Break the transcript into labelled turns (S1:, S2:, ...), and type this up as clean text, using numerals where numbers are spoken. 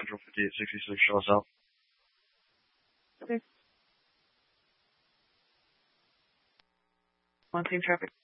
S1: Central 5866. Show us out.
S2: Okay. On same traffic.